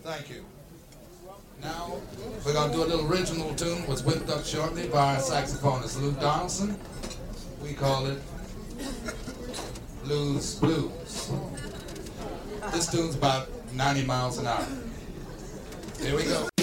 Thank you. Now, we're going to do a little original tune, was whipped up shortly by our saxophonist Lou Donaldson. We call it Lou's Blues. This tune's about 90 miles an hour. Here we go.